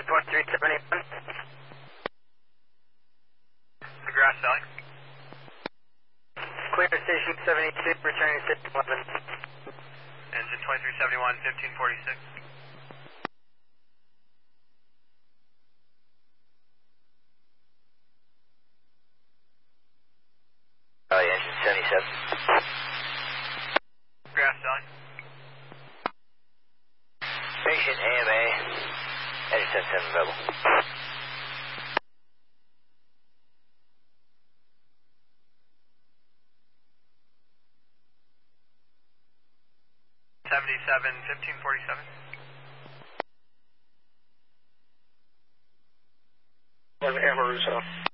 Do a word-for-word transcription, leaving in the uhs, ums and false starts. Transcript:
twenty-three seventy-one. McGrath Valley. Clear station seventy-two, returning six eleven. Engine twenty-three seventy-one, fifteen forty-six. Valley, engine seventy-seven. McGrath Valley. Station A M A, engine seventy-seven Rebel. seventy-seven, fifteen forty-seven. Amarillo.